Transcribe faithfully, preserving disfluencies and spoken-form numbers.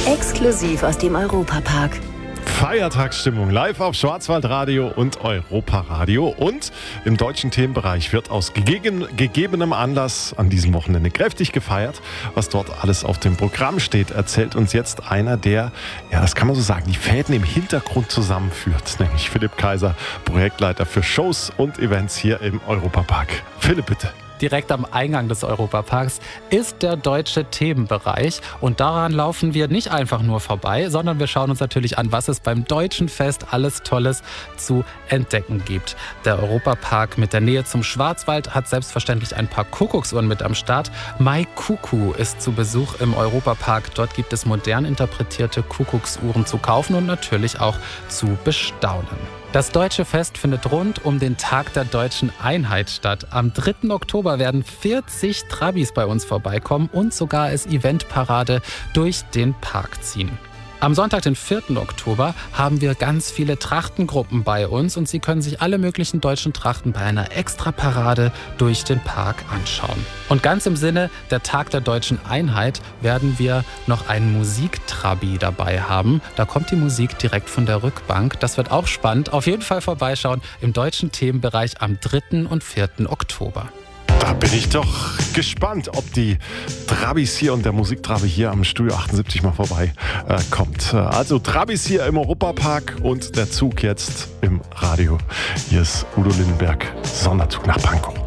Exklusiv aus dem Europapark. Feiertagsstimmung live auf Schwarzwaldradio und Europaradio. Und im deutschen Themenbereich wird aus gegeben, gegebenem Anlass an diesem Wochenende kräftig gefeiert. Was dort alles auf dem Programm steht, erzählt uns jetzt einer, der, ja, das kann man so sagen, die Fäden im Hintergrund zusammenführt. Nämlich Philipp Kaiser, Projektleiter für Shows und Events hier im Europapark. Philipp, bitte. Direkt am Eingang des Europaparks ist der deutsche Themenbereich. Und daran laufen wir nicht einfach nur vorbei, sondern wir schauen uns natürlich an, was es beim Deutschen Fest alles Tolles zu entdecken gibt. Der Europapark mit der Nähe zum Schwarzwald hat selbstverständlich ein paar Kuckucksuhren mit am Start. Mai Kuckuck ist zu Besuch im Europapark. Dort gibt es modern interpretierte Kuckucksuhren zu kaufen und natürlich auch zu bestaunen. Das Deutsche Fest findet rund um den Tag der Deutschen Einheit statt. Am dritten Oktober werden vierzig Trabis bei uns vorbeikommen und sogar als Eventparade durch den Park ziehen. Am Sonntag, den vierten Oktober, haben wir ganz viele Trachtengruppen bei uns und Sie können sich alle möglichen deutschen Trachten bei einer Extraparade durch den Park anschauen. Und ganz im Sinne der Tag der Deutschen Einheit werden wir noch einen Musiktrabi dabei haben. Da kommt die Musik direkt von der Rückbank. Das wird auch spannend. Auf jeden Fall vorbeischauen im deutschen Themenbereich am dritten und vierten Oktober. Da bin ich doch gespannt, ob die Trabis hier und der Musiktrabi hier am Studio achtundsiebzig mal vorbei äh, kommt. Also Trabis hier im Europapark und der Zug jetzt im Radio. Hier ist Udo Lindenberg, Sonderzug nach Pankow.